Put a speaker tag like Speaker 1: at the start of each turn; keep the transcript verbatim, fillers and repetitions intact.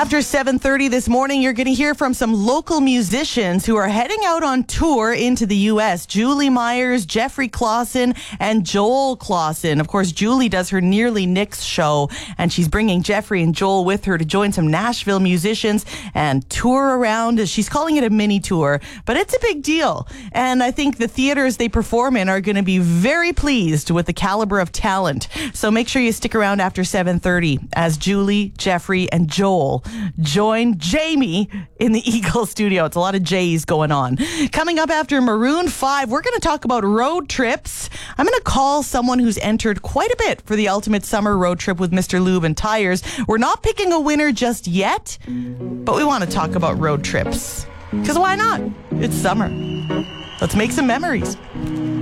Speaker 1: After seven thirty this morning, you're going to hear from some local musicians who are heading out on tour into the U S. Julie Myers, Jeffrey Clausen, and Joel Clausen. Of course, Julie does her Nearly Knicks show, and she's bringing Jeffrey and Joel with her to join some Nashville musicians and tour around. She's calling it a mini tour, but it's a big deal. And I think the theaters they perform in are going to be very pleased with the caliber of talent. So make sure you stick around after seven thirty as Julie, Jeffrey, and Joel join Jamie in the Eagle studio. It's a lot of J's going on. Coming up after Maroon five, we're going to talk about road trips. I'm going to call someone who's entered quite a bit for the ultimate summer road trip with Mister Lube and Tires. We're not picking a winner just yet, but we want to talk about road trips. Because why not? It's summer. Let's make some memories.